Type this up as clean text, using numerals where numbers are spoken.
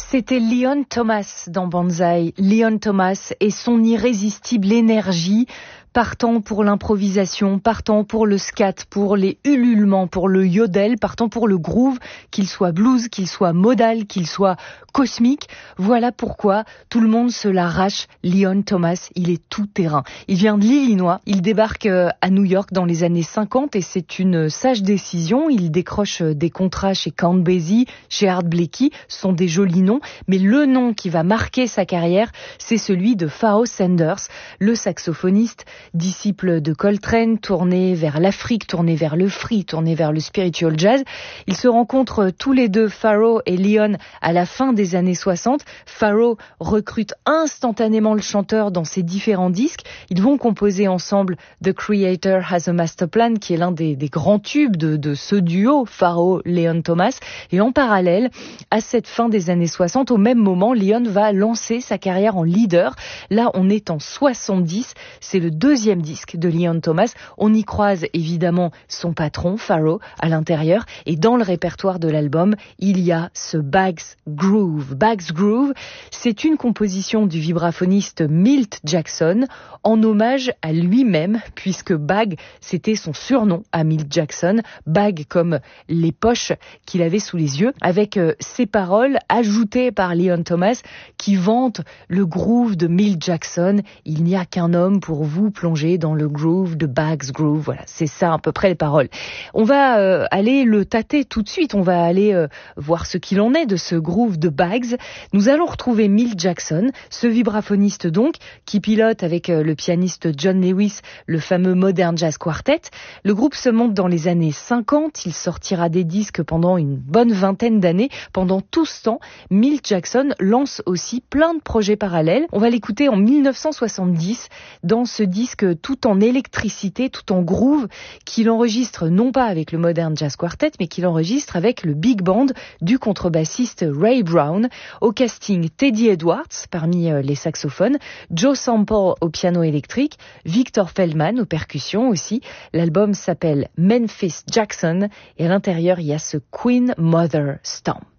C'était Leon Thomas dans Banzai. Leon Thomas et son irrésistible énergie, partant pour l'improvisation, partant pour le scat, pour les ululements, pour le yodel, partant pour le groove, qu'il soit blues, qu'il soit modal, qu'il soit cosmique. Voilà pourquoi tout le monde se l'arrache. Leon Thomas, il est tout terrain. Il vient de l'Illinois, il débarque à New York dans les années 50 et c'est une sage décision. Il décroche des contrats chez Count Basie, chez Art Blakey, ce sont des jolis noms, mais le nom qui va marquer sa carrière, c'est celui de Pharoah Sanders, le saxophoniste, disciple de Coltrane, tourné vers l'Afrique, tourné vers le free, tourné vers le spiritual jazz. Ils se rencontrent tous les deux, Pharoah et Leon, à la fin des années 60. Pharoah recrute instantanément le chanteur dans ses différents disques. Ils vont composer ensemble The Creator Has a Master Plan, qui est l'un des grands tubes de ce duo, Pharoah-Leon Thomas. Et en parallèle, à cette fin des années 60, au même moment, Leon va lancer sa carrière en leader. Là, on est en 70. C'est le deuxième disque de Leon Thomas. On y croise évidemment son patron, Pharoah, à l'intérieur. Et dans le répertoire de l'album, il y a ce Baggs Groove. Baggs Groove, c'est une composition du vibraphoniste Milt Jackson en hommage à lui-même, puisque Bagg, c'était son surnom à Milt Jackson. Bagg comme les poches qu'il avait sous les yeux, avec ces paroles ajoutées par Leon Thomas qui vante le groove de Milt Jackson. Il n'y a qu'un homme pour vous plonger dans le groove de Baggs Groove. Voilà, c'est ça à peu près les paroles. On va aller le tâter tout de suite. On va aller voir ce qu'il en est de ce groove de Baggs. Nous allons retrouver Milt Jackson, ce vibraphoniste donc, qui pilote avec le pianiste John Lewis le fameux Modern Jazz Quartet. Le groupe se monte dans les années 50. Il sortira des disques pendant une bonne vingtaine d'années. Pendant tout ce temps, Milt Jackson lance aussi plein de projets parallèles. On va l'écouter en 1970 dans ce disque tout en électricité, tout en groove, qu'il enregistre non pas avec le Modern Jazz Quartet, mais qu'il enregistre avec le big band du contrebassiste Ray Brown. Au casting, Teddy Edwards parmi les saxophones, Joe Sample au piano électrique, Victor Feldman aux percussions aussi. L'album s'appelle Memphis Jackson et à l'intérieur, il y a ce Queen Mother Stomp.